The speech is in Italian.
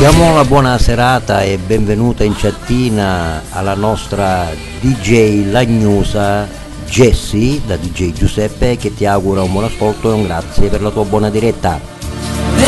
Diamo una buona serata e benvenuta in chattina alla nostra DJ Lagnusa Jessie, da DJ Giuseppe, che ti augura un buon ascolto e un grazie per la tua buona diretta.